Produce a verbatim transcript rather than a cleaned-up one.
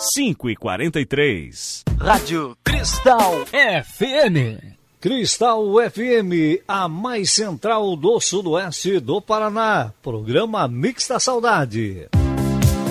cinco e quarenta e três. Rádio Cristal F M. Cristal F M, a mais central do sudoeste do Paraná. Programa Mix da Saudade.